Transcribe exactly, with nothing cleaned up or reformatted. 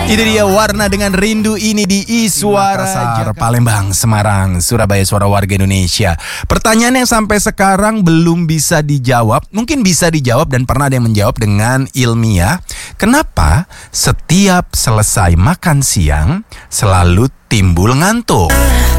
Itu dia Warna dengan Rindu ini di Iswara Makassar, Palembang, Semarang, Surabaya, suara warga Indonesia. Pertanyaan yang sampai sekarang belum bisa dijawab, mungkin bisa dijawab dan pernah ada yang menjawab dengan ilmiah. Kenapa setiap selesai makan siang selalu timbul ngantuk?